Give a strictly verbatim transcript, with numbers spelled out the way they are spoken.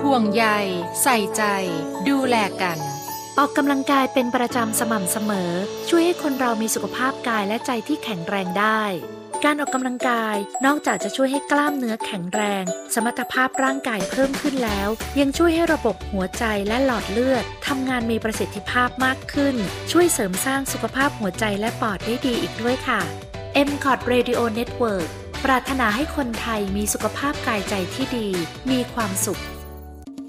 ห่วงใยใส่ใจดูแลกันออกกำลังกายเป็นประจำสม่ำเสมอช่วยให้คนเรามีสุขภาพกายและใจที่แข็งแรงได้การออกกำลังกายนอกจากจะช่วยให้กล้ามเนื้อแข็งแรงสมรรถภาพร่างกายเพิ่มขึ้นแล้วยังช่วยให้ระบบหัวใจและหลอดเลือดทำงานมีประสิทธิภาพมากขึ้นช่วยเสริมสร้างสุขภาพหัวใจและปอดได้ดีอีกด้วยค่ะ เอ็ม คอท Radio Network ปรารถนาให้คนไทยมีสุขภาพกายใจที่ดีมีความสุข